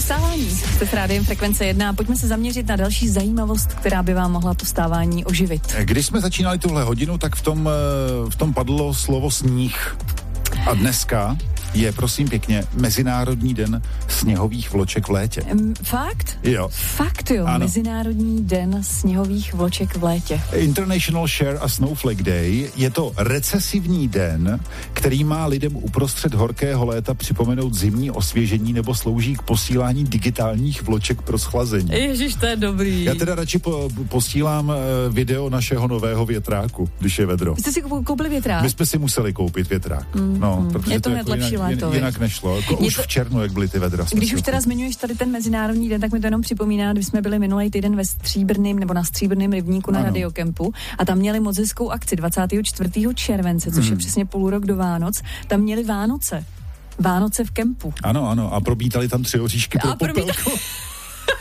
vstávání. Jste s Rádiem Frekvence 1 a pojďme se zaměřit na další zajímavost, která by vám mohla to vstávání oživit. Když jsme začínali tuhle hodinu, tak v tom padlo slovo sníh. A dneska je, prosím pěkně, Mezinárodní den sněhových vloček v létě. Fakt? Jo. Fakt jo, ano. Mezinárodní den sněhových vloček v létě. International Share a Snowflake Day je to recesivní den, který má lidem uprostřed horkého léta připomenout zimní osvěžení nebo slouží k posílání digitálních vloček pro schlazení. Ježiš, to je dobrý. Já teda radši posílám video našeho nového větráku, když je vedro. Jste si koupili větrák? My jsme si museli koupit větrák. Protože je to jako jinak nešlo. Jako už v červnu, jak byly ty vedra. Když už teda zmiňuješ tady ten Mezinárodní den, tak mi to jenom připomíná, když jsme byli minulý týden ve Stříbrném nebo na Stříbrném rybníku na Radiokempu a tam měli moc hezkou akci 24. července, což je přesně půl rok do Vánoc. Tam měli Vánoce v kempu. Ano, a probítali tam 3 oříšky pro popelku.